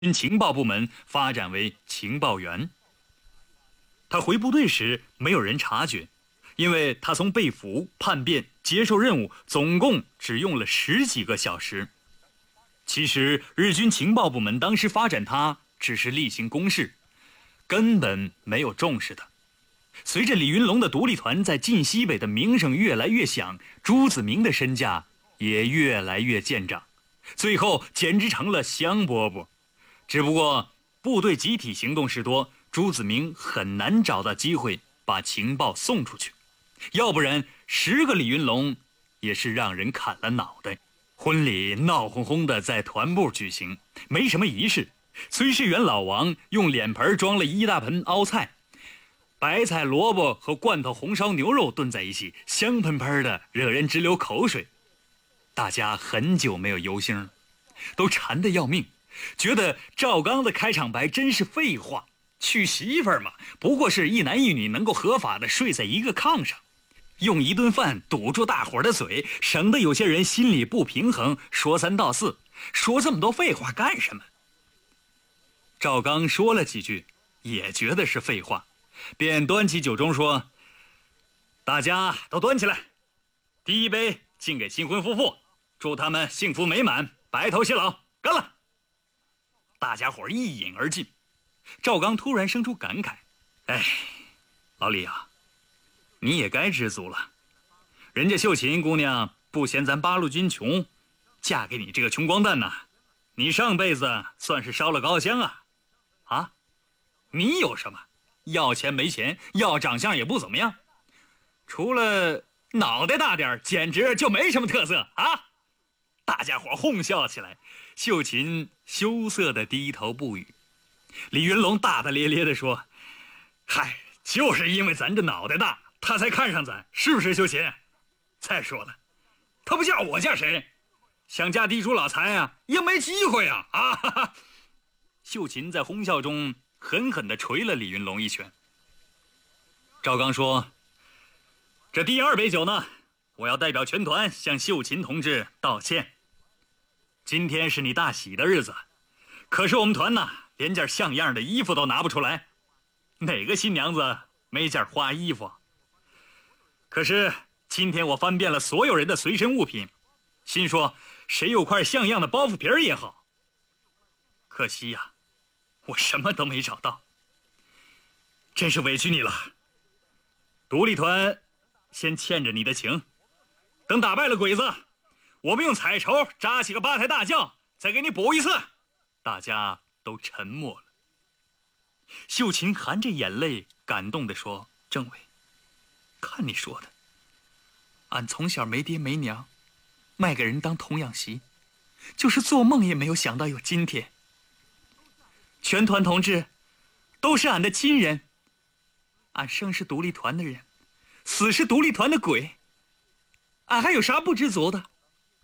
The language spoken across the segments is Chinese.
军情报部门发展为情报员。他回部队时没有人察觉，因为他从被俘、叛变、接受任务，总共只用了10几个小时。其实日军情报部门当时发展他只是例行公事，根本没有重视他。随着李云龙的独立团在晋西北的名声越来越响，朱子明的身价也越来越见长，最后简直成了香饽饽。只不过部队集体行动事多，朱子明很难找到机会把情报送出去，要不然10个李云龙也是让人砍了脑袋。婚礼闹哄哄的在团部举行，没什么仪式。炊事员老王用脸盆装了1大盆凹菜，白菜、萝卜和罐头红烧牛肉炖在一起，香喷喷的，惹人直流口水。大家很久没有油星了，都馋得要命，觉得赵刚的开场白真是废话。娶媳妇儿嘛，不过是一男一女能够合法的睡在一个炕上，用一顿饭堵住大伙的嘴，省得有些人心里不平衡，说三道四，说这么多废话干什么？赵刚说了几句，也觉得是废话，便端起酒盅说：“大家都端起来，第一杯敬给新婚夫妇，祝他们幸福美满，白头偕老，干了！”大家伙一饮而尽。赵刚突然生出感慨：“哎，老李啊，你也该知足了。人家秀琴姑娘不嫌咱八路军穷，嫁给你这个穷光蛋呐，你上辈子算是烧了高香啊！啊，你有什么？要钱没钱，要长相也不怎么样，除了脑袋大点，简直就没什么特色啊！”大家伙哄笑起来，秀琴羞涩地低头不语。李云龙大大咧咧地说：“嗨，就是因为咱这脑袋大，他才看上咱，是不是秀琴？再说了，他不嫁我嫁谁？想嫁地主老财啊，也没机会啊！”啊哈哈！秀琴在哄笑中狠狠地捶了李云龙一拳。赵刚说：“这第2杯酒呢，我要代表全团向秀琴同志道歉。今天是你大喜的日子，可是我们团呢，连件像样的衣服都拿不出来，哪个新娘子没件花衣服？可是今天我翻遍了所有人的随身物品，心说谁有块像样的包袱皮儿也好。可惜呀，我什么都没找到，真是委屈你了。独立团先欠着你的情，等打败了鬼子，我们用彩绸扎起个8抬大轿，再给你补一次。”大家都沉默了。秀琴含着眼泪感动地说：“政委，看你说的，俺从小没爹没娘，卖给人当童养媳，就是做梦也没有想到有今天。全团同志都是俺的亲人，俺生是独立团的人，死是独立团的鬼，俺还有啥不知足的？”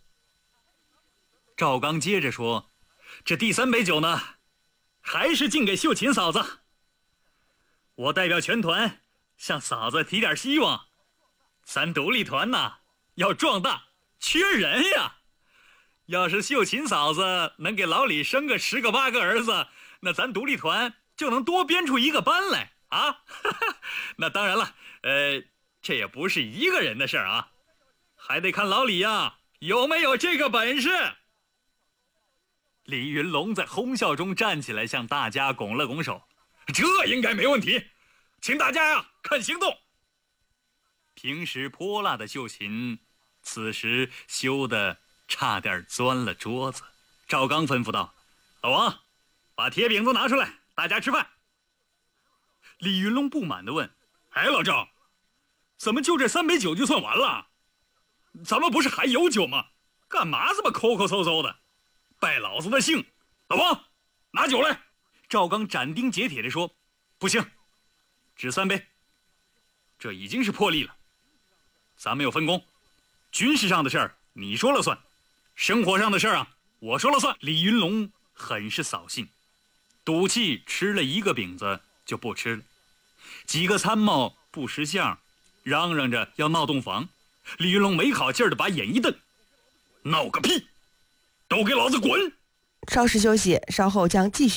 赵刚接着说：“这第3杯酒呢，还是敬给秀琴嫂子。我代表全团向嫂子提点希望，咱独立团呐要壮大，缺人呀。要是秀琴嫂子能给老李生个10个8个儿子，那咱独立团就能多编出一个班来啊！那当然了，这也不是一个人的事儿啊，还得看老李呀有没有这个本事。”李云龙在哄笑中站起来，向大家拱了拱手：“这应该没问题，请大家呀看行动。”平时泼辣的秀琴，此时羞得差点钻了桌子。赵刚吩咐道：“老王，把铁饼子拿出来，大家吃饭。”李云龙不满地问：“哎，老赵，怎么就这3杯酒就算完了？咱们不是还有酒吗？干嘛这么抠抠搜搜的？拜老子的姓！老王，拿酒来！”赵刚斩钉截铁地说：“不行，只3杯，这已经是破例了。咱们有分工，军事上的事儿你说了算，生活上的事儿啊我说了算。”李云龙很是扫兴，赌气吃了1个饼子就不吃了。几个参谋不识相，嚷嚷着要闹洞房。李云龙没好气儿的把眼一瞪：“闹个屁！都给老子滚！ 稍事休息，稍后将继续。